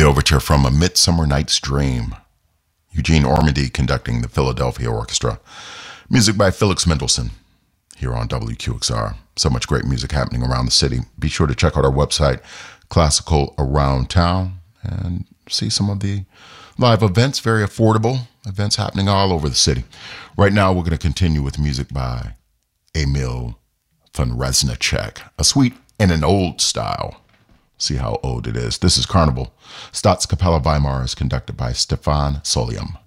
The overture from A Midsummer Night's Dream. Eugene Ormandy conducting the Philadelphia Orchestra. Music by Felix Mendelssohn here on WQXR. So much great music happening around the city. Be sure to check out our website, Classical Around Town, and see some of the live events, very affordable events happening all over the city. Right now, we're going to continue with music by Emil von Reznicek, a suite in an old style. See how old it is. This is Carnival. Staatskapelle Weimar is conducted by Stefan Solium.